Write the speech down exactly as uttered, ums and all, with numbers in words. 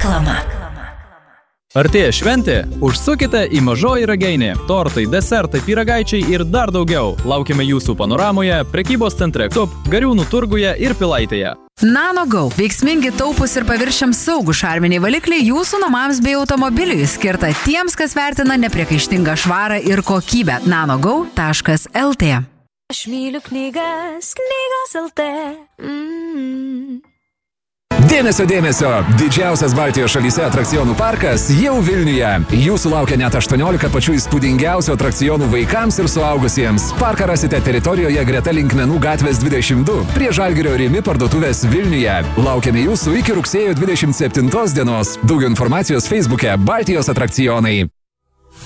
Reklama. Artėja šventė? Užsukite į Mažoji Ragainė. Tortai, desertai, pyragaičiai ir dar daugiau. Laukiame jūsų panoramoje, prekybos centre Cup, Gariūnų turguje ir Pilaitėje. NanoGo. Veiksmingi, taupūs ir paviršiams saugų šarminiai valikliai jūsų namams bei automobiliui, skirta tiems, kas vertina nepriekaištingą švarą ir kokybę. nanogo taškas lt. Aš myliu knygas, knygos lt. Mm. Dėmesio, dėmesio! Didžiausias Baltijos šalyse atrakcionų parkas jau Vilniuje. Jūsų laukia net aštuoniolika pačių įspūdingiausių atrakcionų vaikams ir suaugusiems. Parką rasite teritorijoje greta Linkmenų gatvės dvidešimt du, prie Žalgirio Rimi parduotuvės Vilniuje. Laukiame jūsų iki rugsėjo dvidešimt septintos dienos. Daugiau informacijos Facebook'e Baltijos atrakcionai.